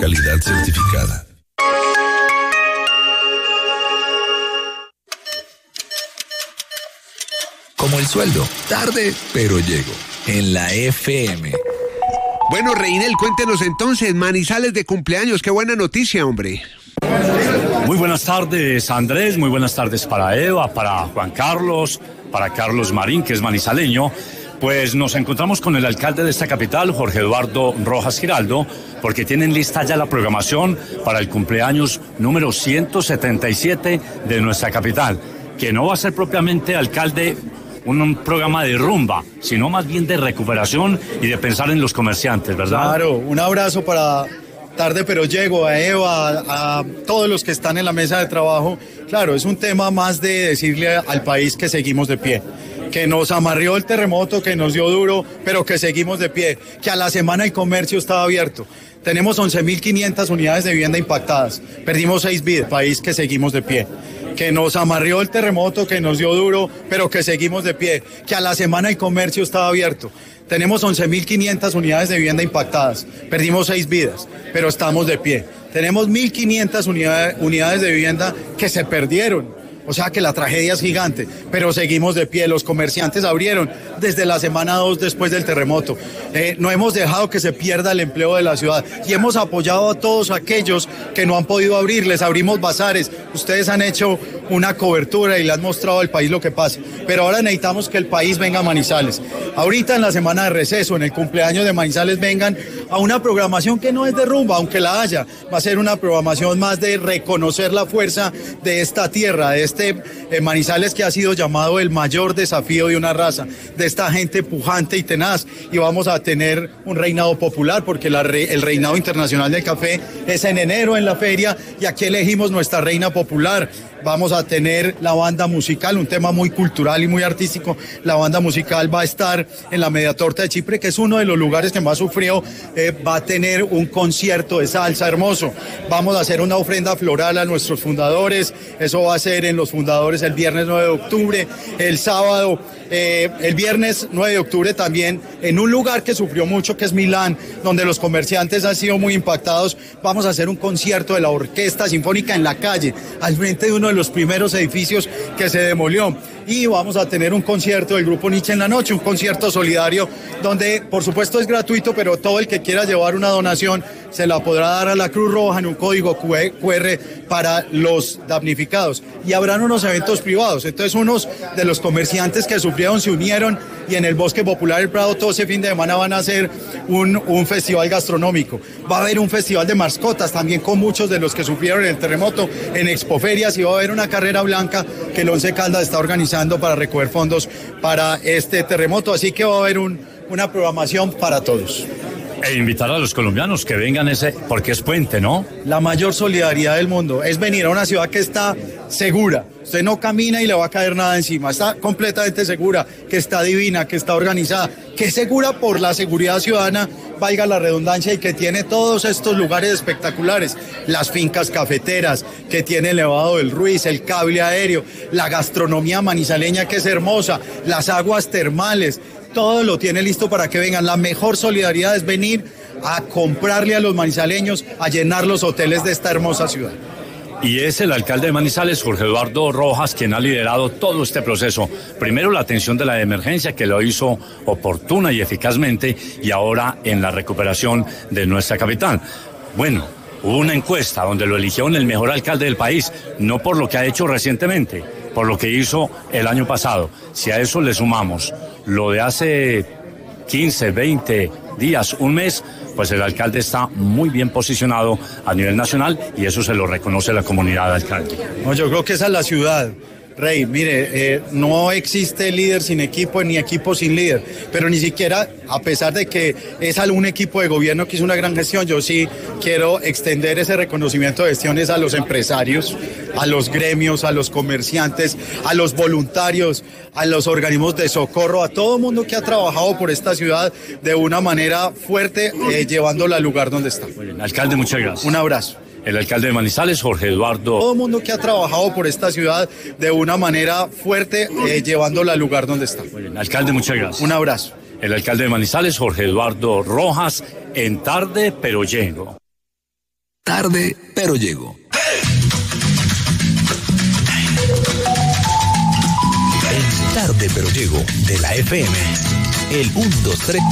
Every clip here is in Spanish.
Calidad certificada. Como el sueldo, tarde, pero llego. En la FM. Bueno, Reinel, cuéntenos entonces, Manizales de cumpleaños, qué buena noticia, hombre. Muy buenas tardes, Andrés, muy buenas tardes para Eva, para Juan Carlos, para Carlos Marín, que es manizaleño. Pues nos encontramos con el alcalde de esta capital, Jorge Eduardo Rojas Giraldo, porque tienen lista ya la programación para el cumpleaños número 177 de nuestra capital, que no va a ser propiamente, alcalde, un programa de rumba, sino más bien de recuperación y de pensar en los comerciantes, ¿verdad? Claro, un abrazo para tarde pero llego, a Eva, a todos los que están en la mesa de trabajo. Claro, es un tema más de decirle al país que seguimos de pie, que nos amarrió el terremoto, que nos dio duro, pero que seguimos de pie, que a la semana el comercio estaba abierto. Tenemos 11.500 unidades de vivienda impactadas, perdimos 6 vidas, país que seguimos de pie. Que nos amarrió el terremoto, que nos dio duro, pero que seguimos de pie, que a la semana el comercio estaba abierto. Tenemos 11.500 unidades de vivienda impactadas, perdimos 6 vidas, pero estamos de pie. Tenemos 1.500 unidades de vivienda que se perdieron. O sea que la tragedia es gigante, pero seguimos de pie. Los comerciantes abrieron desde la semana 2 después del terremoto. No hemos dejado que se pierda el empleo de la ciudad y hemos apoyado a todos aquellos que no han podido abrir. Les abrimos bazares. Ustedes han hecho una cobertura y le han mostrado al país lo que pasa. Pero ahora necesitamos que el país venga a Manizales. Ahorita en la semana de receso, en el cumpleaños de Manizales, vengan a una programación que no es de rumba, aunque la haya. Va a ser una programación más de reconocer la fuerza de esta tierra, de este Manizales que ha sido llamado el mayor desafío de una raza, de esta gente pujante y tenaz, y vamos a tener un reinado popular porque el reinado internacional del café es en enero en la feria y aquí elegimos nuestra reina popular. Vamos a tener la banda musical, un tema muy cultural y muy artístico. La banda musical va a estar en la Mediatorta de Chipre, que es uno de los lugares que más sufrió. Va a tener un concierto de salsa hermoso. Vamos a hacer una ofrenda floral a nuestros fundadores. Eso va a ser en los fundadores el viernes 9 de octubre. El sábado, el viernes 9 de octubre también, en un lugar que sufrió mucho, que es Milán, donde los comerciantes han sido muy impactados. Vamos a hacer un concierto de la Orquesta Sinfónica en la calle, al frente de uno de los primeros edificios que se demolió. Y vamos a tener un concierto del Grupo Nietzsche en la noche, un concierto solidario donde por supuesto es gratuito, pero todo el que quiera llevar una donación se la podrá dar a la Cruz Roja en un código QR para los damnificados. Y habrán unos eventos privados. Entonces unos de los comerciantes que sufrieron se unieron y en el Bosque Popular El Prado todo ese fin de semana van a hacer un festival gastronómico. Va a haber un festival de mascotas también con muchos de los que sufrieron el terremoto en Expoferias, y va a haber una carrera blanca que el Once Caldas está organizando para recoger fondos para este terremoto. Así que va a haber una programación para todos. E invitar a los colombianos que vengan porque es puente, ¿no? La mayor solidaridad del mundo es venir a una ciudad que está segura. Usted no camina y le va a caer nada encima. Está completamente segura, que está divina, que está organizada, que es segura por la seguridad ciudadana, valga la redundancia, y que tiene todos estos lugares espectaculares. Las fincas cafeteras, que tiene el Nevado del Ruiz, el cable aéreo, la gastronomía manizaleña que es hermosa, las aguas termales. Todo lo tiene listo para que vengan. La mejor solidaridad es venir a comprarle a los manizaleños, a llenar los hoteles de esta hermosa ciudad. Y es el alcalde de Manizales, Jorge Eduardo Rojas, quien ha liderado todo este proceso. Primero la atención de la emergencia, que lo hizo oportuna y eficazmente, y ahora en la recuperación de nuestra capital. Bueno, hubo una encuesta donde lo eligieron el mejor alcalde del país, no por lo que ha hecho recientemente, por lo que hizo el año pasado. Si a eso le sumamos lo de hace 15, 20 días, un mes, pues el alcalde está muy bien posicionado a nivel nacional y eso se lo reconoce la comunidad de alcalde. No, yo creo que esa es la ciudad. Rey, mire, no existe líder sin equipo ni equipo sin líder, pero ni siquiera, a pesar de que es algún equipo de gobierno que hizo una gran gestión, yo sí quiero extender ese reconocimiento de gestiones a los empresarios, a los gremios, a los comerciantes, a los voluntarios, a los organismos de socorro, a todo el mundo que ha trabajado por esta ciudad de una manera fuerte, llevándola al lugar donde está. Muy bien, alcalde, muchas gracias. Un abrazo. El alcalde de Manizales, Jorge Eduardo. Todo el mundo que ha trabajado por esta ciudad de una manera fuerte, llevándola al lugar donde está. Muy bien, alcalde, muchas gracias. Un abrazo. El alcalde de Manizales, Jorge Eduardo Rojas, en tarde pero llego. tarde, pero llego. En Tarde, pero llego, de la FM. El 1, 2, 3.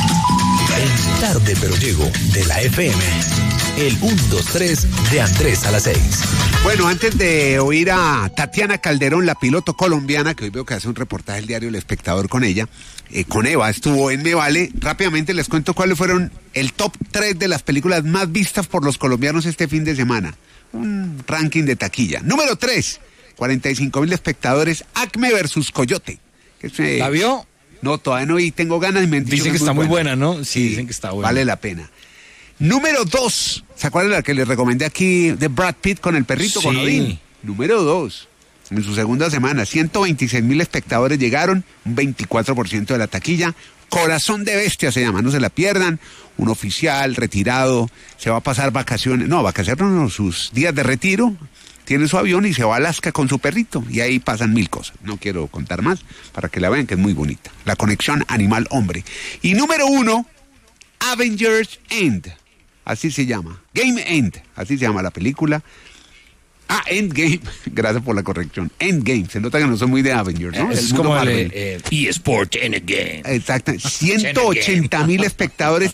En Tarde, pero llego, de la FM. El 1, 2, 3 de Andrés a las 6. Bueno, antes de oír a Tatiana Calderón, la piloto colombiana, que hoy veo que hace un reportaje el diario El Espectador con ella, con Eva, estuvo en Me Vale. Rápidamente les cuento cuáles fueron el top 3 de las películas más vistas por los colombianos este fin de semana. Un ranking de taquilla. Número 3, 45,000 espectadores, Acme versus Coyote. ¿La vio? No, todavía no, y tengo ganas. Dicen que está muy buena, ¿no? Sí, dicen que está buena. Vale la pena. Número 2, ¿se acuerdan de la que les recomendé aquí de Brad Pitt con el perrito, con Odín? Número 2, en su segunda semana, 126,000 espectadores llegaron, un 24% de la taquilla. Corazón de Bestia se llama, no se la pierdan. Un oficial retirado, se va a pasar vacaciones, sus días de retiro, tiene su avión y se va a Alaska con su perrito, y ahí pasan 1000 cosas. No quiero contar más, para que la vean, que es muy bonita. La conexión animal-hombre. Y número 1, Avengers End. Así se llama. Game End. Así se llama la película. Endgame. Gracias por la corrección. Endgame. Se nota que no soy muy de Avengers, ¿no? Es como el eSport Endgame. Exacto. 180,000 espectadores,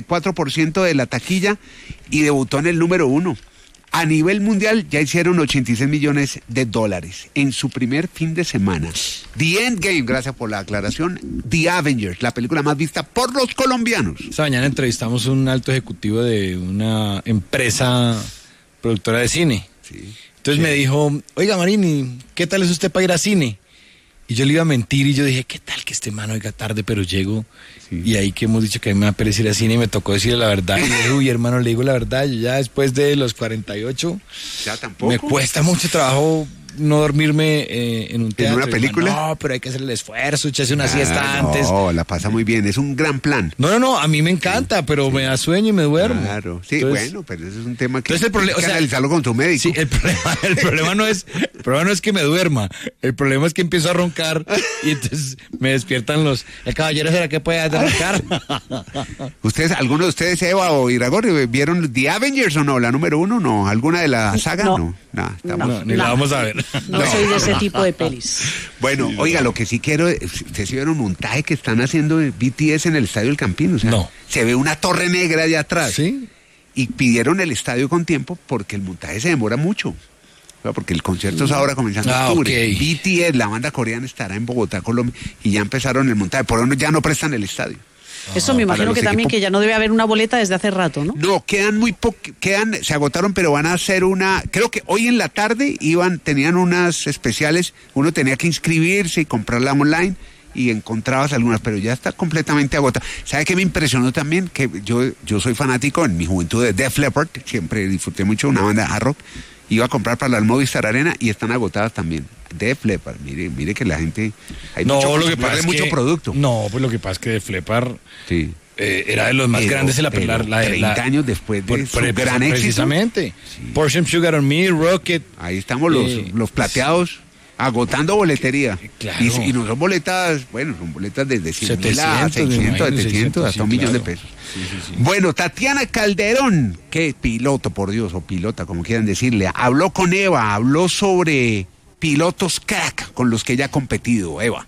34% de la taquilla, y debutó en el número 1. A nivel mundial ya hicieron 86 millones de dólares en su primer fin de semana. The Endgame, gracias por la aclaración. The Avengers, la película más vista por los colombianos. Esta mañana entrevistamos a un alto ejecutivo de una empresa productora de cine. Sí. Entonces me dijo, oiga Marini, ¿qué tal es usted para ir a cine? Y yo le iba a mentir y yo dije, ¿qué tal que este man oiga tarde pero llego? Sí. Y ahí que hemos dicho que a mí me va a perecer ir a cine y me tocó decirle la verdad. Y le dije, uy hermano, le digo la verdad, yo ya después de los 48, ya tampoco. Me cuesta mucho trabajo no dormirme en un teatro. ¿En una película? No, pero hay que hacer el esfuerzo, echarse una siesta antes. No, la pasa muy bien, es un gran plan. No, a mí me encanta, pero me da sueño y me duermo. Claro, sí, entonces, bueno, pero ese es un tema que hay que analizarlo con tu médico. Sí, el problema no es que me duerma, el problema es que empiezo a roncar y entonces me despiertan el caballero, ¿será que puede roncar? ¿Alguno de ustedes, Eva o Iragorri, vieron The Avengers o no? ¿La número 1 no? ¿Alguna de la saga? No, ni la vamos a ver. No soy de ese tipo de pelis. Bueno, oiga, lo que sí quiero, ustedes vieron un montaje que están haciendo de BTS en el Estadio del Campín, o sea, no. Se ve una torre negra allá atrás. Sí. Y pidieron el estadio con tiempo porque el montaje se demora mucho. Porque el concierto es ahora comenzando en octubre. Okay. BTS, la banda coreana, estará en Bogotá, Colombia, y ya empezaron el montaje. Por eso ya no prestan el estadio. Eso me imagino que también que ya no debe haber una boleta desde hace rato, ¿no? No, se agotaron, pero van a hacer creo que hoy en la tarde tenían unas especiales, uno tenía que inscribirse y comprarla online y encontrabas algunas, pero ya está completamente agotada. ¿Sabe qué me impresionó también? Que yo soy fanático en mi juventud de Def Leppard, siempre disfruté mucho, una banda de hard rock, iba a comprar para la Movistar Arena y están agotadas también. Def Leppard, mire que la gente... mucho producto. No, pues lo que pasa es que Def Leppard era de los más grandes en la 30 años después de su gran éxito. Precisamente. Sí. Porsche Sugar on Me, Rocket. Ahí estamos los plateados agotando boletería. Claro. Y no son boletas, son boletas desde 100,000 a 600, 700, hasta 1,000,000 de pesos. Sí. Bueno, Tatiana Calderón, qué piloto, por Dios, o pilota, como quieran decirle, habló con Eva, habló sobre pilotos crack con los que ella ha competido, Eva.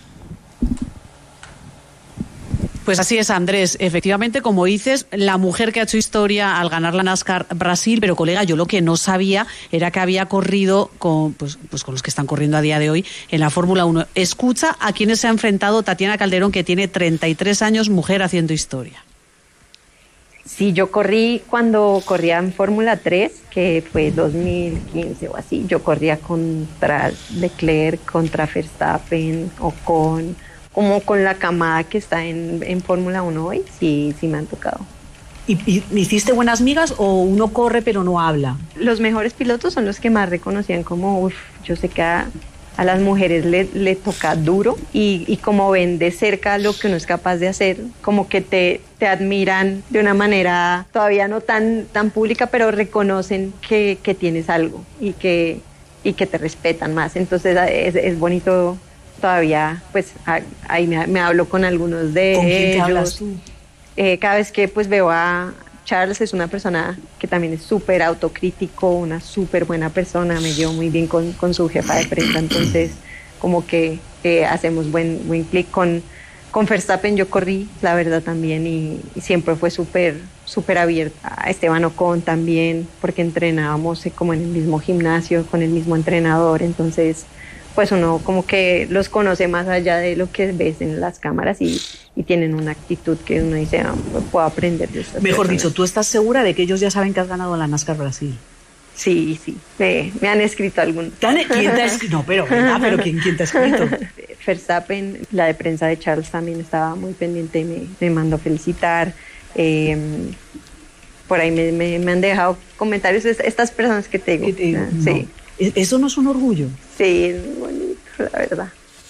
Pues así es, Andrés. Efectivamente, como dices, la mujer que ha hecho historia al ganar la NASCAR Brasil, pero colega, yo lo que no sabía era que había corrido con los que están corriendo a día de hoy en la Fórmula 1. Escucha a quienes se ha enfrentado Tatiana Calderón, que tiene 33 años, mujer haciendo historia. Sí, yo corrí cuando corría en Fórmula 3, que fue 2015 o así. Yo corría contra Leclerc, contra Verstappen, Ocon, como con la camada que está en Fórmula 1 hoy, sí me han tocado. ¿Y hiciste buenas migas o uno corre pero no habla? Los mejores pilotos son los que más reconocían como, yo sé que a las mujeres le toca duro y como ven de cerca lo que uno es capaz de hacer, como que te admiran de una manera todavía no tan pública, pero reconocen que tienes algo y que te respetan más. Entonces es bonito todavía, pues ahí me hablo con algunos de ellos. ¿Con quién te hablas tú? Cada vez que pues veo Charles es una persona que también es súper autocrítico, una súper buena persona, me llevo muy bien con su jefa de prensa, entonces como que hacemos buen clic con Verstappen. Yo corrí, la verdad, también, y siempre fue súper abierta. A Esteban Ocon también, porque entrenábamos como en el mismo gimnasio, con el mismo entrenador, entonces pues uno como que los conoce más allá de lo que ves en las cámaras y tienen una actitud que uno dice, puedo aprender de estas Mejor personas. dicho, ¿tú estás segura de que ellos ya saben que has ganado la NASCAR Brasil? Sí, me han escrito algún. ¿Quién te ha escrito? No, pero ¿quién te ha escrito? Verstappen, la de prensa de Charles también estaba muy pendiente y me mandó felicitar. Por ahí me han dejado comentarios estas personas que te digo. No. Sí. ¿Eso no es un orgullo? Sí, es muy bonito, la verdad.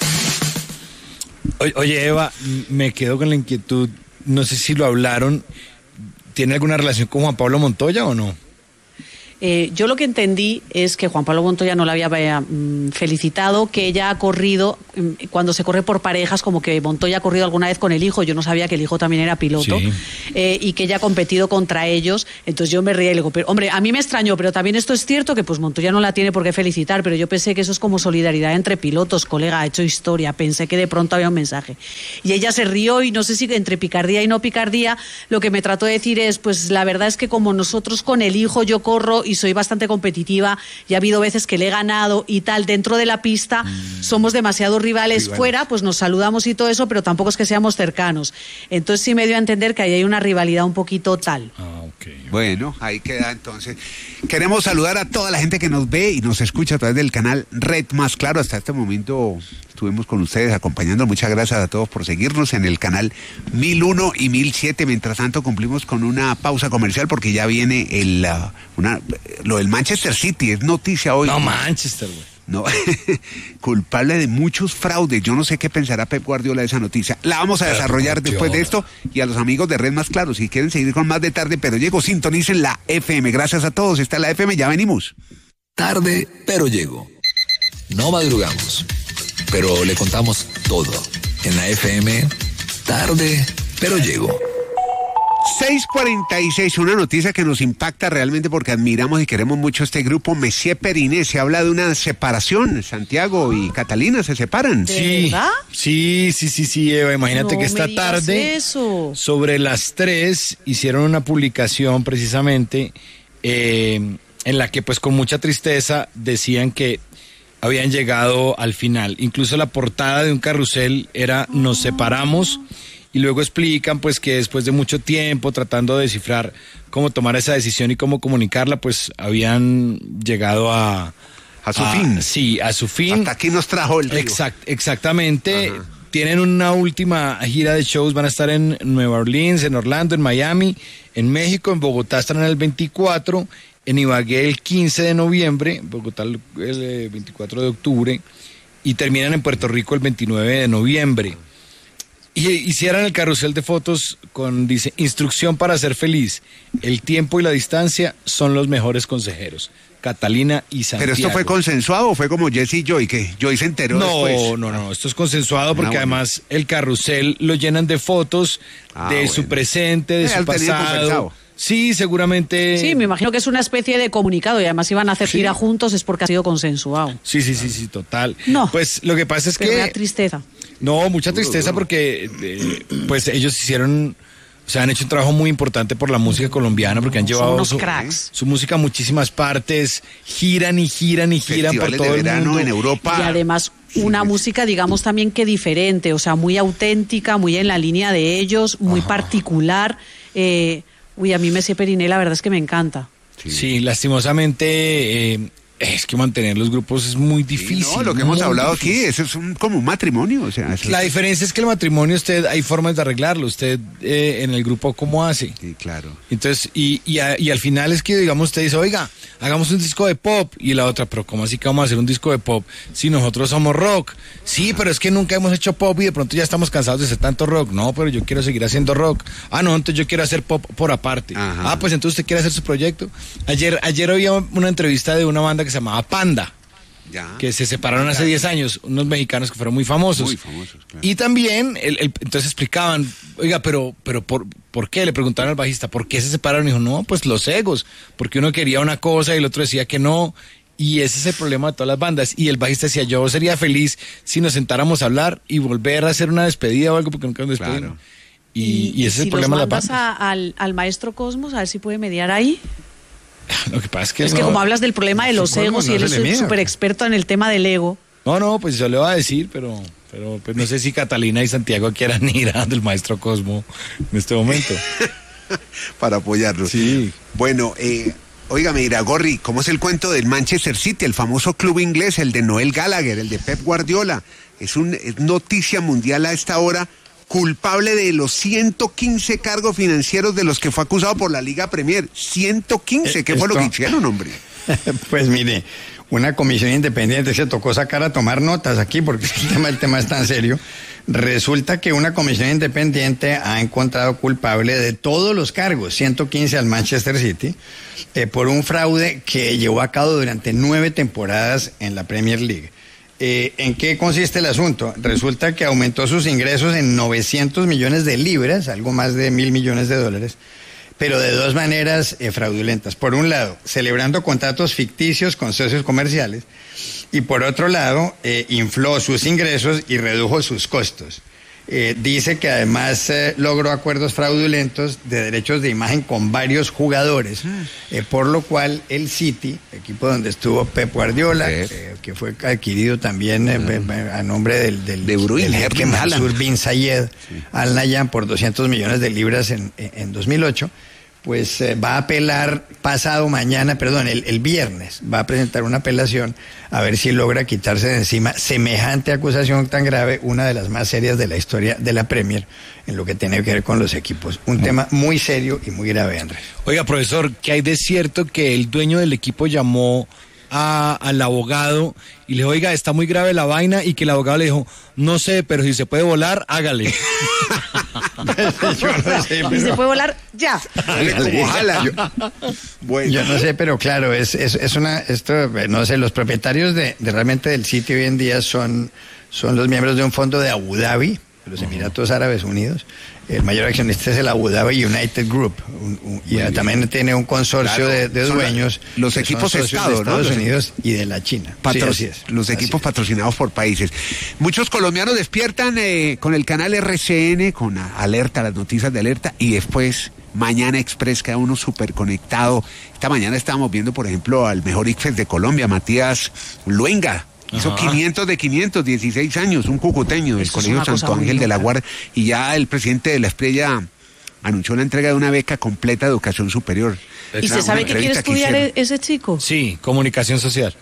Oye, Eva, me quedo con la inquietud, no sé si lo hablaron, ¿tiene alguna relación con Juan Pablo Montoya o no? Yo lo que entendí es que Juan Pablo Montoya no la había felicitado, que ella ha corrido, cuando se corre por parejas, como que Montoya ha corrido alguna vez con el hijo, yo no sabía que el hijo también era piloto, sí. Y que ella ha competido contra ellos, entonces yo me reí y le digo, pero, hombre, a mí me extrañó, pero también esto es cierto, que pues Montoya no la tiene por qué felicitar, pero yo pensé que eso es como solidaridad entre pilotos, colega, ha hecho historia, pensé que de pronto había un mensaje. Y ella se rió y no sé si entre picardía y no picardía, lo que me trató de decir es, pues la verdad es que como nosotros con el hijo yo corro y soy bastante competitiva y ha habido veces que le he ganado y tal dentro de la pista, somos demasiado rivales fuera, pues nos saludamos y todo eso, pero tampoco es que seamos cercanos. Entonces sí me dio a entender que ahí hay una rivalidad un poquito tal. Okay. Bueno, ahí queda entonces. Queremos saludar a toda la gente que nos ve y nos escucha a través del canal Red Más Claro. Hasta este momento estuvimos con ustedes acompañando. Muchas gracias a todos por seguirnos en el canal 1001 y 1007. Mientras tanto cumplimos con una pausa comercial porque ya viene lo del Manchester City. Es noticia hoy. No, Manchester, güey. No, culpable de muchos fraudes. Yo no sé qué pensará Pep Guardiola de esa noticia. La vamos a desarrollar después de esto. Y a los amigos de Red Más Claro, si quieren seguir con más de Tarde Pero Llego, sintonicen la FM. Gracias a todos. Está la FM, ya venimos. Tarde Pero Llego. No madrugamos, pero le contamos todo. En la FM, Tarde Pero Llego. 6:46, una noticia que nos impacta realmente porque admiramos y queremos mucho este grupo Messier Periné. Se habla de una separación. Santiago y Catalina se separan. ¿De verdad? Sí, Eva. Imagínate No que esta me digas tarde, eso. sobre las 3, hicieron una publicación precisamente en la que pues con mucha tristeza decían que habían llegado al final. Incluso la portada de un carrusel era "Nos separamos", y luego explican pues que después de mucho tiempo tratando de descifrar cómo tomar esa decisión y cómo comunicarla, pues habían llegado a su fin. Sí, a su fin. Hasta aquí nos trajo el río. Exactamente. Ajá. Tienen una última gira de shows, van a estar en Nueva Orleans, en Orlando, en Miami, en México, en Bogotá estarán el 24, en Ibagué el 15 de noviembre, Bogotá el 24 de octubre, y terminan en Puerto Rico el 29 de noviembre. Y hicieran el carrusel de fotos dice, instrucción para ser feliz, el tiempo y la distancia son los mejores consejeros. Catalina y Santiago. ¿Pero esto fue consensuado o fue como Jesse y Joy, que Joy se enteró después? No, esto es consensuado porque además el carrusel lo llenan de fotos de su presente, de su pasado. Sí, seguramente. Sí, me imagino que es una especie de comunicado y además iban a hacer gira juntos, es porque ha sido consensuado. Sí, total. No. Pues lo que pasa es Pero que... me da tristeza. No, mucha tristeza porque pues ellos han hecho un trabajo muy importante por la música colombiana porque han llevado unos cracks. Su música a muchísimas partes, giran por Festivales todo de el verano mundo. en Europa. Y además una música, digamos, también que diferente, o sea, muy auténtica, muy en la línea de ellos, muy particular. A mí Messier Periné la verdad es que me encanta. Sí, lastimosamente... es que mantener los grupos es muy difícil. Sí, lo que hemos hablado aquí, eso es como un matrimonio. O sea, la diferencia es que el matrimonio, hay formas de arreglarlo. Usted en el grupo, ¿cómo hace? Sí, claro. Entonces, y al final es que, digamos, usted dice, oiga, hagamos un disco de pop. Y la otra, pero ¿cómo así que vamos a hacer un disco de pop si nosotros somos rock? Sí, pero es que nunca hemos hecho pop y de pronto ya estamos cansados de hacer tanto rock. No, pero yo quiero seguir haciendo rock. No, entonces yo quiero hacer pop por aparte. Ajá. Pues entonces usted quiere hacer su proyecto. Ayer había una entrevista de una banda que se llamaba Panda. que se separaron hace 10 años, unos mexicanos que fueron muy famosos. Muy famosos, claro. Y también, entonces explicaban, oiga, pero ¿por qué? Le preguntaron al bajista, ¿por qué se separaron? Y dijo, no, pues los egos, porque uno quería una cosa y el otro decía que no. Y ese es el problema de todas las bandas. Y el bajista decía, yo sería feliz si nos sentáramos a hablar y volver a hacer una despedida o algo, porque nunca nos despedimos. Claro. Y ese es el problema de las bandas. Al maestro Cosmos, a ver si puede mediar ahí. Lo que pasa es que como hablas del problema de los egos y él es súper experto en el tema del ego. No, pues yo le voy a decir, pero pues no sé si Catalina y Santiago quieran ir a del maestro Cosmo en este momento. Para apoyarlo. Sí. Bueno, óigame, Iragorri, ¿cómo es el cuento del Manchester City, el famoso club inglés, el de Noel Gallagher, el de Pep Guardiola? Es noticia mundial a esta hora, culpable de los 115 cargos financieros de los que fue acusado por la Liga Premier. 115, ¿qué fue lo que hicieron, hombre? Pues mire, una comisión independiente se tocó sacar a tomar notas aquí porque el tema es tan serio. Resulta que una comisión independiente ha encontrado culpable de todos los cargos, 115 al Manchester City, por un fraude que llevó a cabo durante 9 temporadas en la Premier League. ¿En qué consiste el asunto? Resulta que aumentó sus ingresos en 900 millones de libras, algo más de 1.000 millones de dólares, pero de dos maneras fraudulentas. Por un lado, celebrando contratos ficticios con socios comerciales, y por otro lado, infló sus ingresos y redujo sus costos. Dice que además logró acuerdos fraudulentos de derechos de imagen con varios jugadores, por lo cual el City, equipo donde estuvo Pep Guardiola, que fue adquirido también a nombre del jeque Mansour bin Zayed Al Nahyan por 200 millones de libras en 2008, pues va a apelar el viernes, va a presentar una apelación a ver si logra quitarse de encima semejante acusación tan grave, una de las más serias de la historia de la Premier, en lo que tiene que ver con los equipos. Un tema muy serio y muy grave, Andrés. Oiga, profesor, ¿qué hay de cierto que el dueño del equipo llamó al abogado y le dijo, oiga, está muy grave la vaina, y que el abogado le dijo, no sé, pero si se puede volar, hágale? Yo no sé, pero... Si se puede volar, ya. Ojalá. Bueno. Yo no sé, pero claro, no sé, los propietarios de realmente del sitio hoy en día son los miembros de un fondo de Abu Dhabi, de los Emiratos Árabes Unidos. El mayor accionista es el Abu Dhabi United Group, y también tiene un consorcio de dueños. Los equipos de Estados Unidos y de la China. Los equipos patrocinados por países. Muchos colombianos despiertan con el canal RCN, con alerta, las noticias de alerta, y después Mañana Express, cada uno súper conectado. Esta mañana estábamos viendo, por ejemplo, al mejor ICFES de Colombia, Matías Luenga. Hizo 500 de 500, 16 años, un cucuteño del Colegio Santo Ángel de la Guardia, y ya el presidente de la Estrella anunció la entrega de una beca completa de educación superior. ¿Y se sabe qué quiere estudiar ese chico? Sí, comunicación social.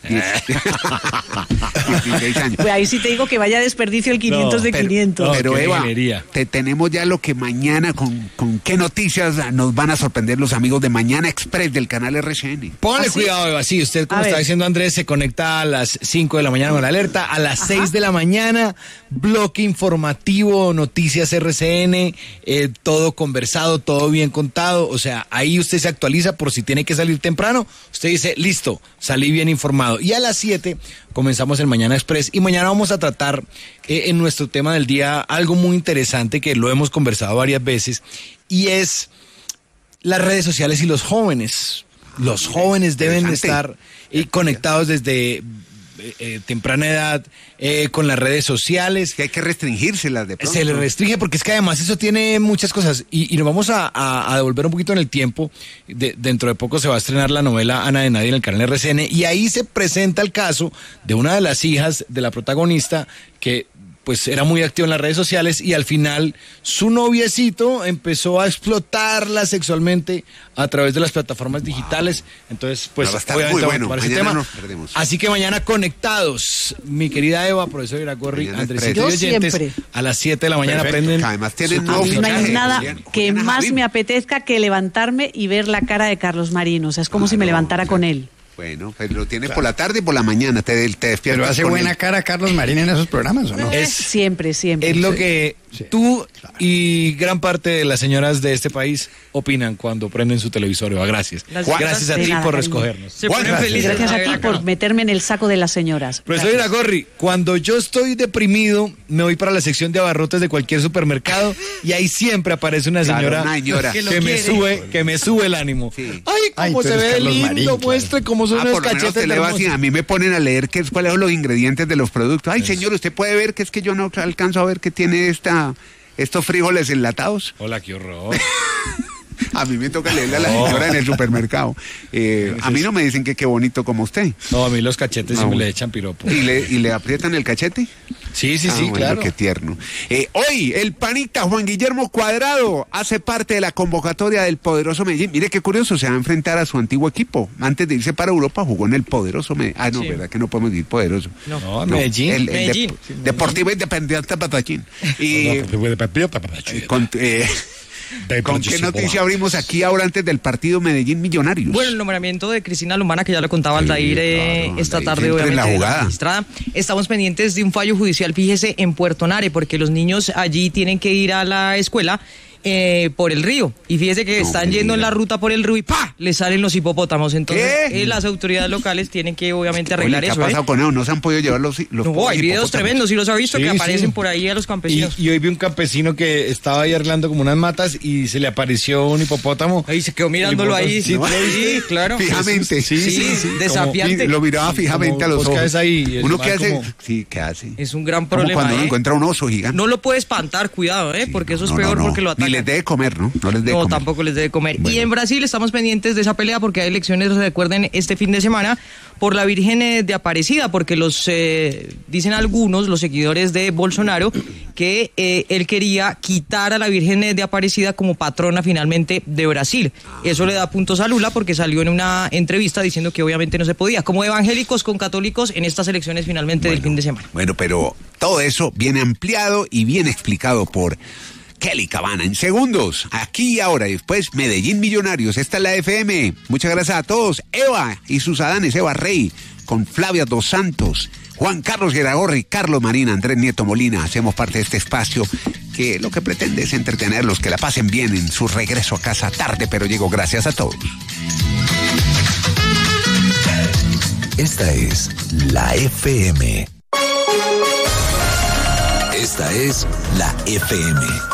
16 años. Pues ahí sí te digo que vaya desperdicio el 500 de 500. Pero Eva, tenemos ya lo que mañana, con qué noticias nos van a sorprender los amigos de Mañana Express del canal RCN. Póngale cuidado, Eva, sí, usted, como está diciendo Andrés, se conecta a las 5 de la mañana con la alerta, a las 6 de la mañana, bloque informativo, noticias RCN, todo conversado, todo bien contado, o sea, ahí usted se actualiza por si tiene que salir temprano, usted dice, listo, salí bien informado. Y a las 7 comenzamos el Mañana Express, y mañana vamos a tratar en nuestro tema del día algo muy interesante que lo hemos conversado varias veces, y es las redes sociales y los jóvenes. Los jóvenes deben estar conectados desde temprana edad con las redes sociales. Que hay que restringírselas de pronto. Se les restringe porque es que además eso tiene muchas cosas, y nos vamos a devolver un poquito en el tiempo. Dentro de poco se va a estrenar la novela Ana de Nadie en el canal RCN, y ahí se presenta el caso de una de las hijas de la protagonista que pues era muy activo en las redes sociales, y al final su noviecito empezó a explotarla sexualmente a través de las plataformas digitales. Entonces, pues obviamente muy bueno. Para ese tema. Así que mañana conectados, mi querida Eva, profesor Iragorri, Andresito y oyentes, a las 7 de la mañana aprenden. Además tienen no hay nada que más me apetezca que levantarme y ver la cara de Carlos Marín. O sea, es como si me levantara con él. Bueno, pues lo tiene por la tarde y por la mañana, te despiertas. Pero hace buena cara Carlos Marín en esos programas, ¿o no? Siempre. Es lo que tú y gran parte de las señoras de este país opinan cuando prenden su televisor, Eva. Gracias. Gracias a ti por escogernos. Gracias a ti por meterme en el saco de las señoras. Profesor Iragorri, cuando yo estoy deprimido, me voy para la sección de abarrotes de cualquier supermercado y ahí siempre aparece una señora, que me sube el ánimo. Sí. Ay, cómo se ve lindo, Marín, muestre cómo son los cachetes. A mí me ponen a leer cuáles son los ingredientes de los productos. Ay, señor, usted puede ver que es que yo no alcanzo a ver que tiene estos frijoles enlatados. Hola, qué horror. A mí me toca leerle a la señora en el supermercado. A mí no me dicen que qué bonito como usted. No, a mí los cachetes sí me le echan piropo. ¿Y le aprietan el cachete? Sí, bueno, claro. Qué tierno. Hoy, el panita Juan Guillermo Cuadrado hace parte de la convocatoria del poderoso Medellín. Mire qué curioso, se va a enfrentar a su antiguo equipo. Antes de irse para Europa, jugó en el poderoso Medellín. Ah, no, sí. ¿Verdad que no podemos decir poderoso? No, Medellín. Medellín. Deportivo Independiente Patachín. ¿Con qué noticia abrimos aquí ahora antes del partido Medellín Millonarios? Bueno, el nombramiento de Cristina Lumana, que ya lo contaba Aldair esta tarde, obviamente, la jugada. Registrada. Estamos pendientes de un fallo judicial, fíjese, en Puerto Nare, porque los niños allí tienen que ir a la escuela por el río. Y fíjese que están yendo en la ruta por el río y ¡pa! Les salen los hipopótamos. Entonces, las autoridades locales tienen que, obviamente, arreglar eso. ¿Qué ha pasado con ellos? ¿No se han podido llevar los No, hay videos tremendos, y los ha visto, que aparecen por ahí a los campesinos. Y hoy vi un campesino que estaba ahí arreglando como unas matas y se le apareció un hipopótamo. Ahí se quedó mirándolo ahí. Sí, claro. Fijamente. Sí, desafiante. Lo miraba fijamente a los ojos. Ahí, uno que hace... Sí, ¿qué hace? Es un gran problema. Como cuando uno encuentra un oso gigante. No lo puede espantar, cuidado, porque eso es peor porque lo atacan. Ni les debe comer, ¿no? No, tampoco les debe comer. Bueno. Y en Brasil estamos pendientes de esa pelea porque hay elecciones, recuerden, este fin de semana por la Virgen de Aparecida, porque dicen algunos, los seguidores de Bolsonaro, que él quería quitar a la Virgen de Aparecida como patrona finalmente de Brasil. Eso le da puntos a Lula porque salió en una entrevista diciendo que obviamente no se podía, como evangélicos con católicos en estas elecciones finalmente del fin de semana. Bueno, pero todo eso viene ampliado y bien explicado por Kelly Cabana en segundos, aquí y ahora, y después Medellín Millonarios. Esta es la FM. Muchas gracias a todos. Eva y sus adanes, Eva Rey, con Flavia Dos Santos, Juan Carlos Iragorri, Carlos Marín, Andrés Nieto Molina. Hacemos parte de este espacio que lo que pretende es entretenerlos, que la pasen bien en su regreso a casa tarde, pero llego. Gracias a todos. Esta es la FM. Esta es la FM.